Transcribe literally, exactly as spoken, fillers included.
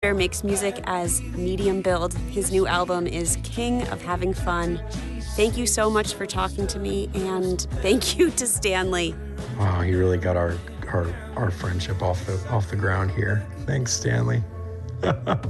makes music as medium build. His new album is King of Having Fun. Thank you so much for talking to me, and thank you to Stanley. Wow, he really got our our our friendship off the off the ground here. Thanks, Stanley.